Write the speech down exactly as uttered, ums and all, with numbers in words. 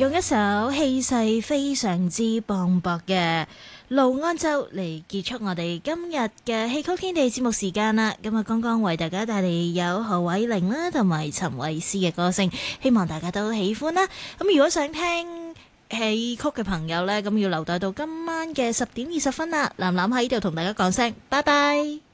用一首氣勢非常之磅礴嘅盧安洲嚟結束我哋今日嘅戲曲天地節目時間啦。咁啊，剛剛為大家帶嚟有何偉玲啦同埋陳慧思嘅歌聲，希望大家都喜歡啦。咁如果想聽戲曲嘅朋友呢，咁要留待到今晚嘅十點二十分啦。藍藍喺度同大家講聲拜拜。